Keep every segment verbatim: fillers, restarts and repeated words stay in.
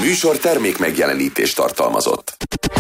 műsor termék megjelenítést tartalmazott.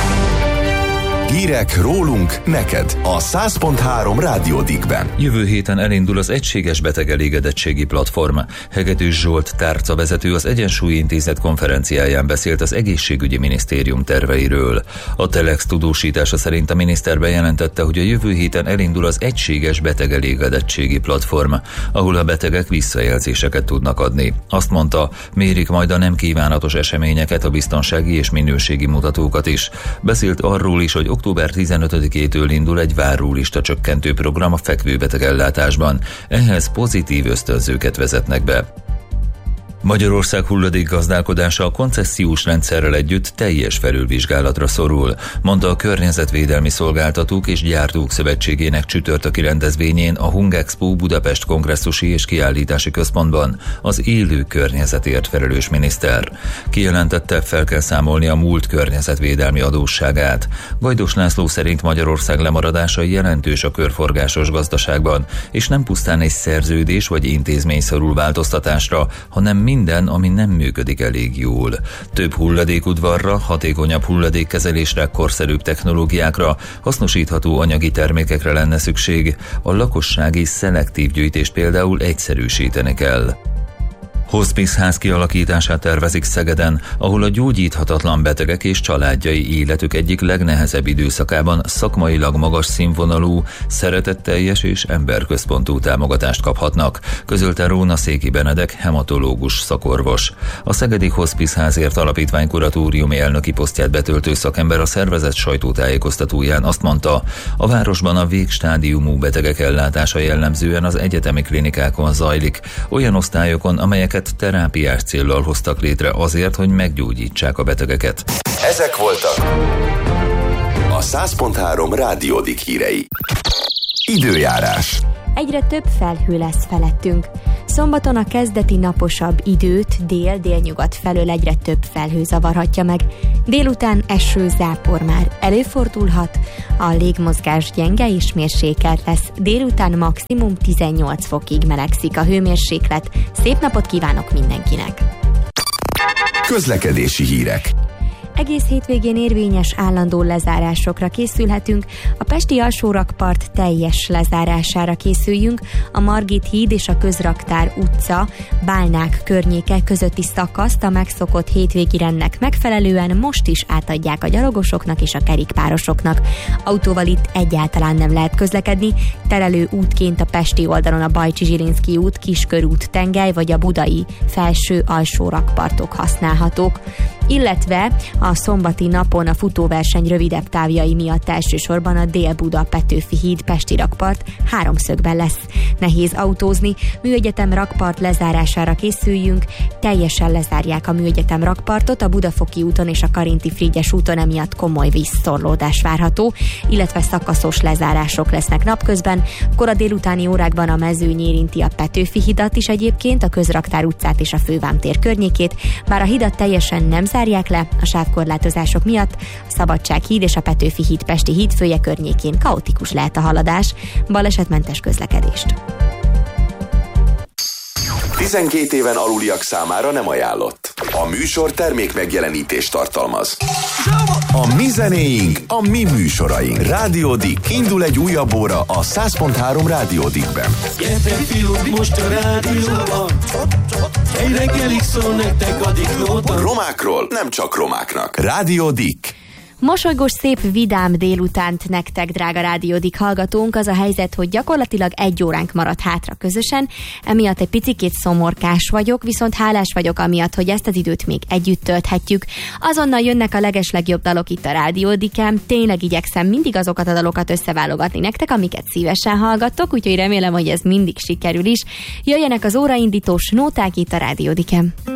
Hírek rólunk neked a száz pont három Rádió Dickben. Jövő héten elindul az egységes betegelégedettségi platform. Hegedűs Zsolt tárcavezető az Egyensúly Intézet konferenciáján beszélt az egészségügyi minisztérium terveiről. A Telex tudósítása szerint a miniszter bejelentette, hogy a jövő héten elindul az egységes betegelégedettségi platform, ahol a betegek visszajelzéseket tudnak adni. Azt mondta, mérik majd a nem kívánatos eseményeket, a biztonsági és minőségi mutatókat is. Beszélt arról is, hogy október tizenötödikétől indul egy várólista csökkentő program a fekvőbeteg ellátásban. Ehhez pozitív ösztönzőket vezetnek be. Magyarország hulladékgazdálkodása a koncessziós rendszerrel együtt teljes felülvizsgálatra szorul, mondta a Környezetvédelmi Szolgáltatók és Gyártók Szövetségének csütörtöki rendezvényén a Hungexpo Budapest Kongresszusi és Kiállítási Központban az élő környezetért felelős miniszter. Kijelentette, fel kell számolni a múlt környezetvédelmi adósságát. Gajdos László szerint Magyarország lemaradása jelentős a körforgásos gazdaságban, és nem pusztán egy szerződés vagy intézmény szorul változtatásra, hanem minden, ami nem működik elég jól. Több hulladékudvarra, hatékonyabb hulladékkezelésre, korszerűbb technológiákra, hasznosítható anyagi termékekre lenne szükség. A lakossági szelektív gyűjtést például egyszerűsíteni kell. Hospice ház kialakítását tervezik Szegeden, ahol a gyógyíthatatlan betegek és családjai életük egyik legnehezebb időszakában szakmailag magas színvonalú, szeretetteljes és emberközpontú támogatást kaphatnak, közölte Róna Széki Benedek, hematológus szakorvos. A Szegedi Hospice házért alapítvány kuratóriumi elnöki posztját betöltő szakember a szervezet sajtótájékoztatóján azt mondta, a városban a végstádiumú betegek ellátása jellemzően az egyetemi klinikákon zajlik, olyan osztályokon, amelyek terápiás céllal hoztak létre azért, hogy meggyógyítsák a betegeket. Ezek voltak a száz pont három Rádió Dick hírei. Időjárás. Egyre több felhő lesz felettünk. Szombaton a kezdeti naposabb időt dél-délnyugat felől egyre több felhő zavarhatja meg. Délután eső, zápor már előfordulhat, a légmozgás gyenge és mérsékelt lesz. Délután maximum tizennyolc fokig melegszik a hőmérséklet. Szép napot kívánok mindenkinek! Közlekedési hírek. Egész hétvégén érvényes állandó lezárásokra készülhetünk, a pesti alsórakpart teljes lezárására készüljünk, a Margit híd és a Közraktár utca, Bálnák környéke közötti szakaszt a megszokott hétvégi rendnek megfelelően most is átadják a gyalogosoknak és a kerékpárosoknak. Autóval itt egyáltalán nem lehet közlekedni, terelő útként a pesti oldalon a Bajcsi-Zsilinszky út, Kiskörút, Tengely vagy a budai felső alsórakpartok használhatók, illetve a szombati napon a futóverseny rövidebb távjai miatt elsősorban a Dél-Buda-Petőfi híd pesti rakpart háromszögben lesz. Nehéz autózni, Műegyetem rakpart lezárására készüljünk, teljesen lezárják a Műegyetem rakpartot, a Budafoki úton és a Karinti Frigyes úton emiatt komoly vízszorlódás várható, illetve szakaszos lezárások lesznek napközben, kora délutáni órákban a mezőny érinti a Petőfi hidat is egyébként, a Közraktár utcát és a Fővám tér környékét, bár a hidat teljesen nem zárják le a sávkorlátozások miatt, a Szabadság híd és a Petőfi híd pesti hídfője környékén kaotikus lehet a haladás, balesetmentes közlekedést. tizenkét éven aluliak számára nem ajánlott. A műsor termék megjelenítést tartalmaz. A mi zenéink, a mi műsoraink. Rádió Dick. Indul egy újabb óra a száz pont három Rádió Dickben. Gyertek fiúk, most a rádióban. Egy reggelig szól nektek a Diklóban. Romákról nem csak romáknak. Rádió Dick. Mosolygós, szép, vidám délutánt nektek, drága Rádió Dick hallgatónk. Az a helyzet, hogy gyakorlatilag egy óránk maradt hátra közösen, emiatt egy picikét szomorkás vagyok, viszont hálás vagyok amiatt, hogy ezt az időt még együtt tölthetjük. Azonnal jönnek a legeslegjobb dalok itt a Rádió Dicken. Tényleg igyekszem mindig azokat a dalokat összeválogatni nektek, amiket szívesen hallgattok, úgyhogy remélem, hogy ez mindig sikerül is. Jöjjenek az óraindítós nóták itt a Rádió Dicken.